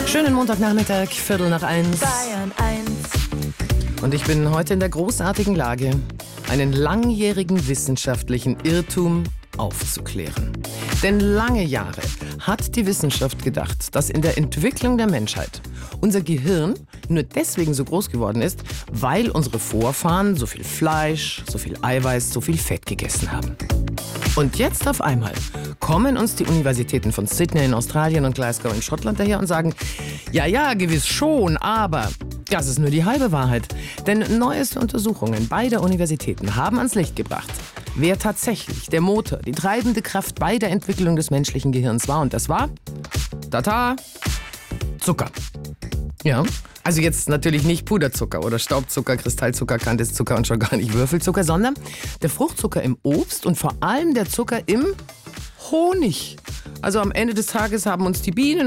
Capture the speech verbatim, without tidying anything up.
Schönen Montagnachmittag, Viertel nach eins. Bayern eins. Und ich bin heute in der großartigen Lage, einen langjährigen wissenschaftlichen Irrtum aufzuklären. Denn lange Jahre hat die Wissenschaft gedacht, dass in der Entwicklung der Menschheit unser Gehirn nur deswegen so groß geworden ist, weil unsere Vorfahren so viel Fleisch, so viel Eiweiß, so viel Fett gegessen haben. Und jetzt auf einmal kommen uns die Universitäten von Sydney in Australien und Glasgow in Schottland daher und sagen, ja, ja, gewiss schon, aber das ist nur die halbe Wahrheit. Denn neueste Untersuchungen beider Universitäten haben ans Licht gebracht, wer tatsächlich der Motor, die treibende Kraft bei der Entwicklung des menschlichen Gehirns war. Und das war, tata, Zucker. Ja, also jetzt natürlich nicht Puderzucker oder Staubzucker, Kristallzucker, Kandiszucker und schon gar nicht Würfelzucker, sondern der Fruchtzucker im Obst und vor allem der Zucker im Honig. Also am Ende des Tages haben uns die Bienen